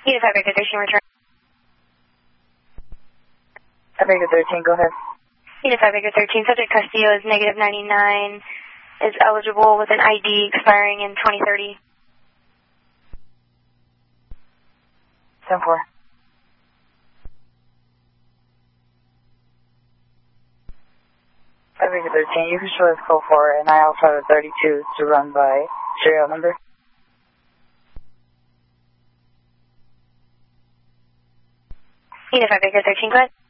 Unit 5 Baker 13, return. 5 Baker 13, go ahead. Unit 5 Baker 13, subject Castillo is negative 99, is eligible with an ID expiring in 2030. 10-4. Baker 13, you can show us code 4, and I also have a 32 to run by serial number. Unit 5 Baker 13, go ahead.